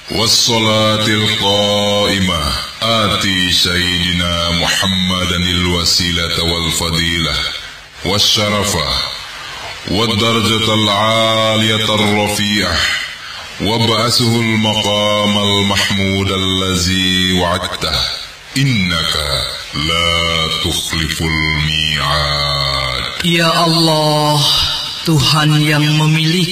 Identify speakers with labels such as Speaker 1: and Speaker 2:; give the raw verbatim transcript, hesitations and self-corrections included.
Speaker 1: والصلاة القائمة آتي سيدنا محمدا الوسيلة والفضيلة والشرفة والدرجة العالية الرفيعة، وابعثه المقام المحمود الذي وعدته، إنك لا تخلف الميعاد.
Speaker 2: Ya Allah, Tuhan yang memilih